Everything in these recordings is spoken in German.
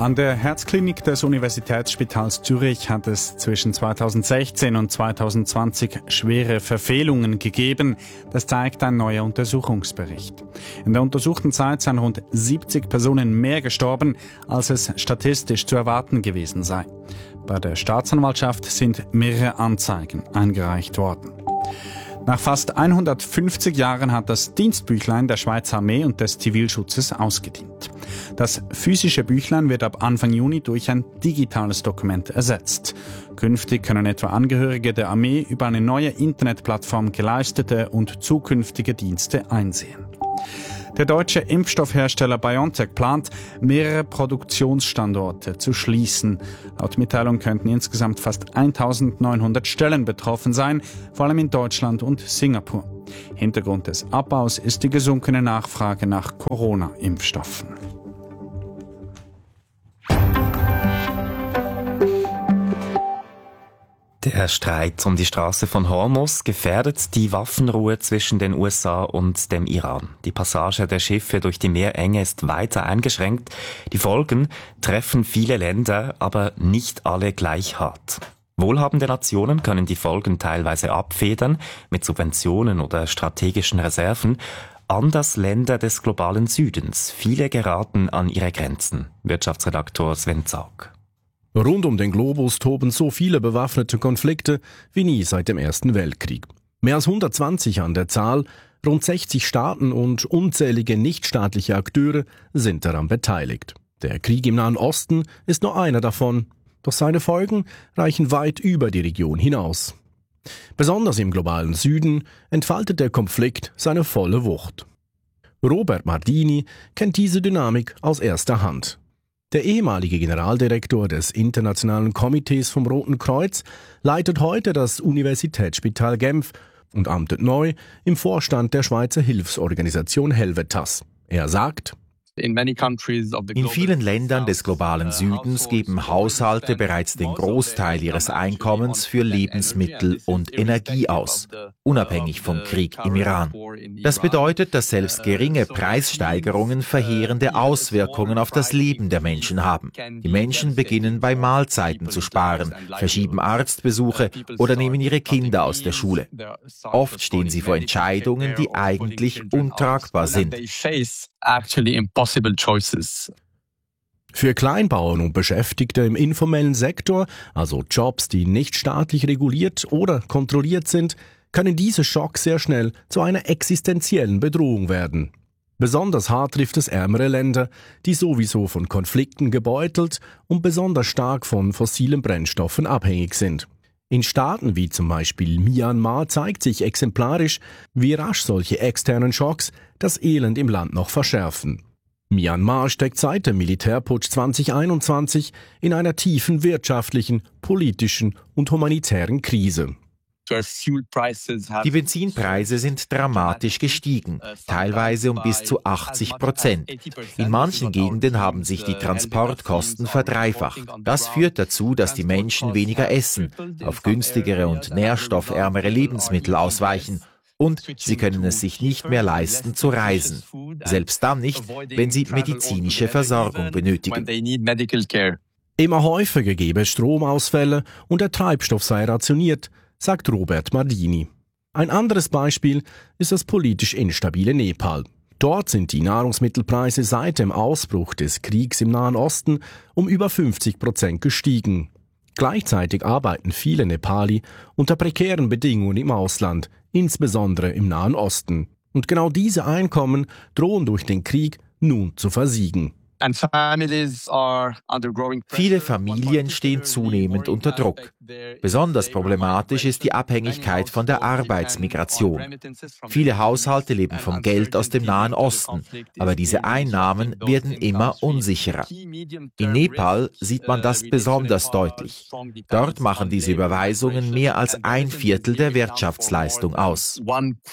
An der Herzklinik des Universitätsspitals Zürich hat es zwischen 2016 und 2020 schwere Verfehlungen gegeben. Das zeigt ein neuer Untersuchungsbericht. In der untersuchten Zeit seien rund 70 Personen mehr gestorben, als es statistisch zu erwarten gewesen sei. Bei der Staatsanwaltschaft sind mehrere Anzeigen eingereicht worden. Nach fast 150 Jahren hat das Dienstbüchlein der Schweizer Armee und des Zivilschutzes ausgedient. Das physische Büchlein wird ab Anfang Juni durch ein digitales Dokument ersetzt. Künftig können etwa Angehörige der Armee über eine neue Internetplattform geleistete und zukünftige Dienste einsehen. Der deutsche Impfstoffhersteller BioNTech plant, mehrere Produktionsstandorte zu schließen. Laut Mitteilung könnten insgesamt fast 1900 Stellen betroffen sein, vor allem in Deutschland und Singapur. Hintergrund des Abbaus ist die gesunkene Nachfrage nach Corona-Impfstoffen. Der Streit um die Straße von Hormuz gefährdet die Waffenruhe zwischen den USA und dem Iran. Die Passage der Schiffe durch die Meerenge ist weiter eingeschränkt. Die Folgen treffen viele Länder, aber nicht alle gleich hart. Wohlhabende Nationen können die Folgen teilweise abfedern mit Subventionen oder strategischen Reserven. Anders Länder des globalen Südens. Viele geraten an ihre Grenzen. Wirtschaftsredaktor Sven Zaug. Rund um den Globus toben so viele bewaffnete Konflikte wie nie seit dem Ersten Weltkrieg. Mehr als 120 an der Zahl, rund 60 Staaten und unzählige nichtstaatliche Akteure sind daran beteiligt. Der Krieg im Nahen Osten ist nur einer davon, doch seine Folgen reichen weit über die Region hinaus. Besonders im globalen Süden entfaltet der Konflikt seine volle Wucht. Robert Mardini kennt diese Dynamik aus erster Hand. Der ehemalige Generaldirektor des Internationalen Komitees vom Roten Kreuz leitet heute das Universitätsspital Genf und amtet neu im Vorstand der Schweizer Hilfsorganisation Helvetas. Er sagt: In vielen Ländern des globalen Südens geben Haushalte bereits den Großteil ihres Einkommens für Lebensmittel und Energie aus, unabhängig vom Krieg im Iran. Das bedeutet, dass selbst geringe Preissteigerungen verheerende Auswirkungen auf das Leben der Menschen haben. Die Menschen beginnen bei Mahlzeiten zu sparen, verschieben Arztbesuche oder nehmen ihre Kinder aus der Schule. Oft stehen sie vor Entscheidungen, die eigentlich untragbar sind. Für Kleinbauern und Beschäftigte im informellen Sektor, also Jobs, die nicht staatlich reguliert oder kontrolliert sind, können diese Schocks sehr schnell zu einer existenziellen Bedrohung werden. Besonders hart trifft es ärmere Länder, die sowieso von Konflikten gebeutelt und besonders stark von fossilen Brennstoffen abhängig sind. In Staaten wie zum Beispiel Myanmar zeigt sich exemplarisch, wie rasch solche externen Schocks das Elend im Land noch verschärfen. Myanmar steckt seit dem Militärputsch 2021 in einer tiefen wirtschaftlichen, politischen und humanitären Krise. Die Benzinpreise sind dramatisch gestiegen, teilweise um bis zu 80%. In manchen Gegenden haben sich die Transportkosten verdreifacht. Das führt dazu, dass die Menschen weniger essen, auf günstigere und nährstoffärmere Lebensmittel ausweichen. Und sie können es sich nicht mehr leisten zu reisen. Selbst dann nicht, wenn sie medizinische Versorgung benötigen. Immer häufiger gebe es Stromausfälle und der Treibstoff sei rationiert, sagt Robert Mardini. Ein anderes Beispiel ist das politisch instabile Nepal. Dort sind die Nahrungsmittelpreise seit dem Ausbruch des Kriegs im Nahen Osten um über 50% gestiegen. Gleichzeitig arbeiten viele Nepali unter prekären Bedingungen im Ausland, insbesondere im Nahen Osten. Und genau diese Einkommen drohen durch den Krieg nun zu versiegen. Viele Familien stehen zunehmend unter Druck. Besonders problematisch ist die Abhängigkeit von der Arbeitsmigration. Viele Haushalte leben vom Geld aus dem Nahen Osten, aber diese Einnahmen werden immer unsicherer. In Nepal sieht man das besonders deutlich. Dort machen diese Überweisungen mehr als 1/4 der Wirtschaftsleistung aus.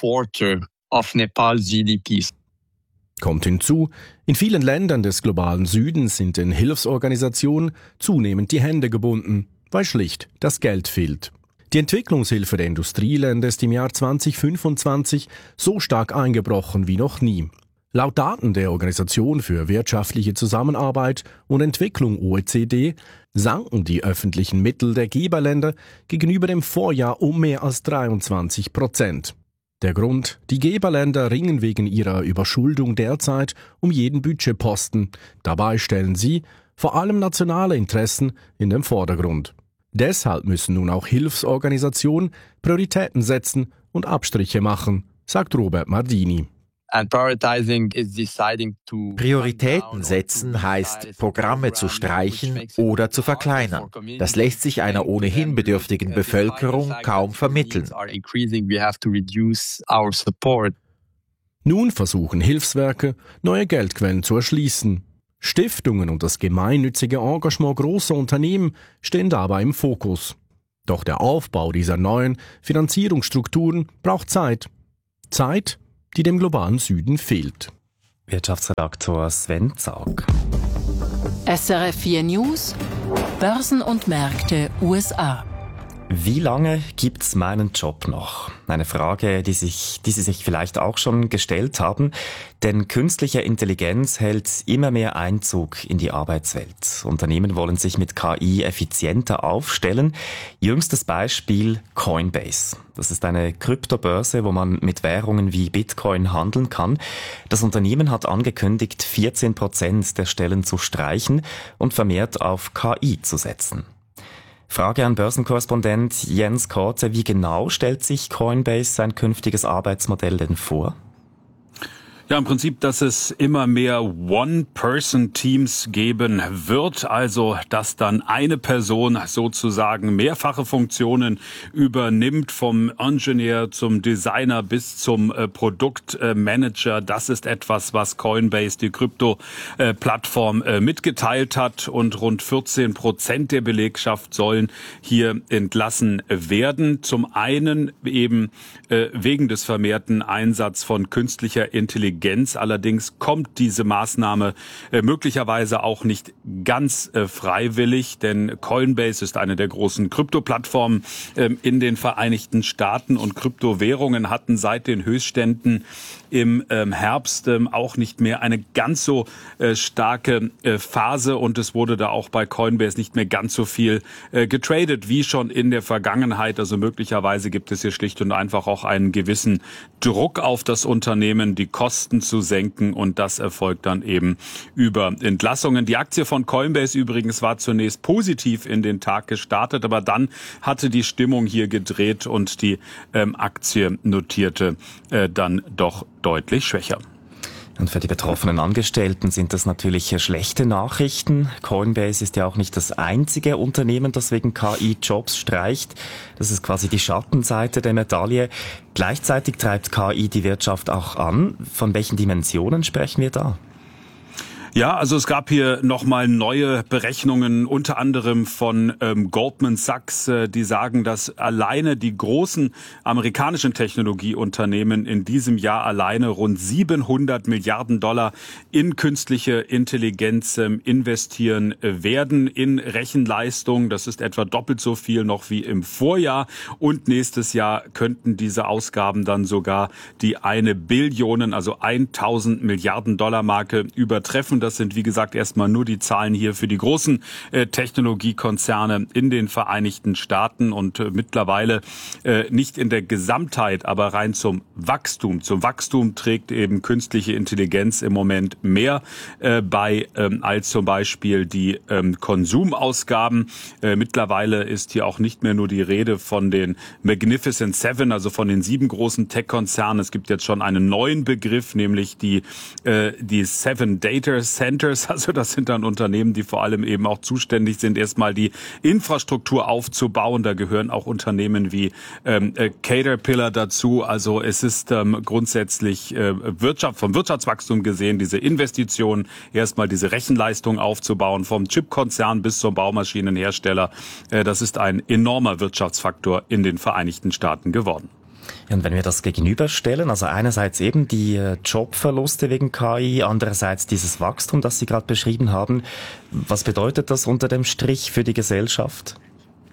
Kommt hinzu, in vielen Ländern des globalen Südens sind den Hilfsorganisationen zunehmend die Hände gebunden, weil schlicht das Geld fehlt. Die Entwicklungshilfe der Industrieländer ist im Jahr 2025 so stark eingebrochen wie noch nie. Laut Daten der Organisation für wirtschaftliche Zusammenarbeit und Entwicklung OECD sanken die öffentlichen Mittel der Geberländer gegenüber dem Vorjahr um mehr als 23%. Der Grund: Die Geberländer ringen wegen ihrer Überschuldung derzeit um jeden Budgetposten. Dabei stellen sie vor allem nationale Interessen in den Vordergrund. Deshalb müssen nun auch Hilfsorganisationen Prioritäten setzen und Abstriche machen, sagt Robert Mardini. Prioritäten setzen heißt, Programme zu streichen oder zu verkleinern. Das lässt sich einer ohnehin bedürftigen Bevölkerung kaum vermitteln. Nun versuchen Hilfswerke, neue Geldquellen zu erschließen. Stiftungen und das gemeinnützige Engagement großer Unternehmen stehen dabei im Fokus. Doch der Aufbau dieser neuen Finanzierungsstrukturen braucht Zeit. Zeit, die dem globalen Süden fehlt. Wirtschaftsredaktor Sven Zaug. SRF 4 News, Börsen und Märkte USA. Wie lange gibt's meinen Job noch? Eine Frage, die Sie sich vielleicht auch schon gestellt haben. Denn künstliche Intelligenz hält immer mehr Einzug in die Arbeitswelt. Unternehmen wollen sich mit KI effizienter aufstellen. Jüngstes Beispiel Coinbase. Das ist eine Kryptobörse, wo man mit Währungen wie Bitcoin handeln kann. Das Unternehmen hat angekündigt, 14% der Stellen zu streichen und vermehrt auf KI zu setzen. Frage an Börsenkorrespondent Jens Korte: Wie genau stellt sich Coinbase sein künftiges Arbeitsmodell denn vor? Ja, im Prinzip, dass es immer mehr One-Person-Teams geben wird, also dass dann eine Person sozusagen mehrfache Funktionen übernimmt, vom Ingenieur zum Designer bis zum Produktmanager. Das ist etwas, was Coinbase, die Krypto-Plattform, mitgeteilt hat, und rund 14% der Belegschaft sollen hier entlassen werden. Zum einen eben wegen des vermehrten Einsatzes von künstlicher Intelligenz. Allerdings kommt diese Maßnahme möglicherweise auch nicht ganz freiwillig, denn Coinbase ist eine der großen Krypto-Plattformen in den Vereinigten Staaten, und Kryptowährungen hatten seit den Höchstständen im Herbst auch nicht mehr eine ganz so starke Phase, und es wurde da auch bei Coinbase nicht mehr ganz so viel getradet wie schon in der Vergangenheit. Also möglicherweise gibt es hier schlicht und einfach auch einen gewissen Druck auf das Unternehmen, die Kosten zu senken, und das erfolgt dann eben über Entlassungen. Die Aktie von Coinbase übrigens war zunächst positiv in den Tag gestartet, aber dann hatte die Stimmung hier gedreht und die Aktie notierte dann doch deutlich schwächer. Und für die betroffenen Angestellten sind das natürlich schlechte Nachrichten. Coinbase ist ja auch nicht das einzige Unternehmen, das wegen KI Jobs streicht. Das ist quasi die Schattenseite der Medaille. Gleichzeitig treibt KI die Wirtschaft auch an. Von welchen Dimensionen sprechen wir da? Ja, also es gab hier nochmal neue Berechnungen, unter anderem von Goldman Sachs, die sagen, dass alleine die großen amerikanischen Technologieunternehmen in diesem Jahr alleine rund 700 Milliarden Dollar in künstliche Intelligenz investieren werden, in Rechenleistung. Das ist etwa doppelt so viel noch wie im Vorjahr, und nächstes Jahr könnten diese Ausgaben dann sogar die 1 Billion, also 1000 Milliarden Dollar Marke übertreffen. Das sind, wie gesagt, erstmal nur die Zahlen hier für die großen Technologiekonzerne in den Vereinigten Staaten, und mittlerweile nicht in der Gesamtheit, aber rein zum Wachstum. Zum Wachstum trägt eben künstliche Intelligenz im Moment mehr bei als zum Beispiel die Konsumausgaben. Mittlerweile ist hier auch nicht mehr nur die Rede von den Magnificent Seven, also von den 7 großen Tech-Konzernen. Es gibt jetzt schon einen neuen Begriff, nämlich die Seven Data Centers, also das sind dann Unternehmen, die vor allem eben auch zuständig sind, erstmal die Infrastruktur aufzubauen. Da gehören auch Unternehmen wie Caterpillar dazu. Also es ist grundsätzlich vom Wirtschaftswachstum gesehen, diese Investitionen, erstmal diese Rechenleistung aufzubauen, vom Chipkonzern bis zum Baumaschinenhersteller. Das ist ein enormer Wirtschaftsfaktor in den Vereinigten Staaten geworden. Ja, und wenn wir das gegenüberstellen, also einerseits eben die Jobverluste wegen KI, andererseits dieses Wachstum, das Sie gerade beschrieben haben, was bedeutet das unter dem Strich für die Gesellschaft?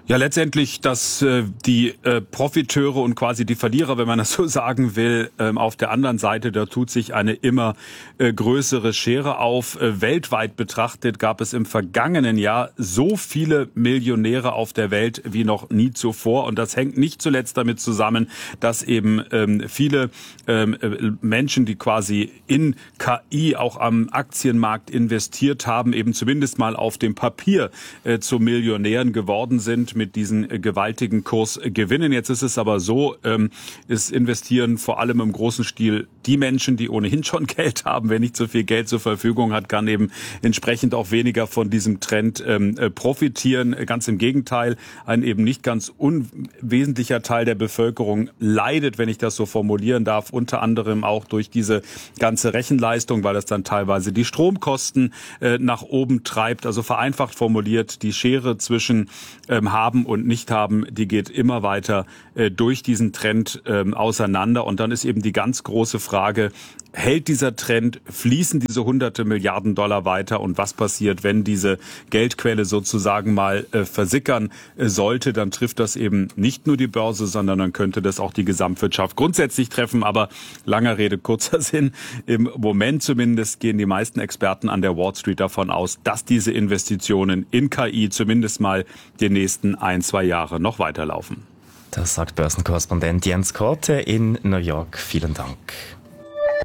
Ja, letztendlich, dass die Profiteure und quasi die Verlierer, wenn man das so sagen will, auf der anderen Seite, da tut sich eine immer größere Schere auf. Weltweit betrachtet gab es im vergangenen Jahr so viele Millionäre auf der Welt wie noch nie zuvor. Und das hängt nicht zuletzt damit zusammen, dass eben viele Menschen, die quasi in KI auch am Aktienmarkt investiert haben, eben zumindest mal auf dem Papier zu Millionären geworden sind mit diesen gewaltigen Kursgewinnen. Jetzt ist es aber so, es investieren vor allem im großen Stil die Menschen, die ohnehin schon Geld haben. Wer nicht so viel Geld zur Verfügung hat, kann eben entsprechend auch weniger von diesem Trend profitieren. Ganz im Gegenteil, ein eben nicht ganz unwesentlicher Teil der Bevölkerung leidet, wenn ich das so formulieren darf, unter anderem auch durch diese ganze Rechenleistung, weil das dann teilweise die Stromkosten nach oben treibt. Also vereinfacht formuliert, die Schere zwischen haben und nicht haben, die geht immer weiter durch diesen Trend auseinander. Und dann ist eben die ganz große Frage, hält dieser Trend, fließen diese hunderte Milliarden Dollar weiter und was passiert, wenn diese Geldquelle sozusagen mal versickern sollte, dann trifft das eben nicht nur die Börse, sondern dann könnte das auch die Gesamtwirtschaft grundsätzlich treffen. Aber langer Rede, kurzer Sinn, im Moment zumindest gehen die meisten Experten an der Wall Street davon aus, dass diese Investitionen in KI zumindest mal die nächsten 1-2 Jahre noch weiterlaufen. Das sagt Börsenkorrespondent Jens Korte in New York. Vielen Dank.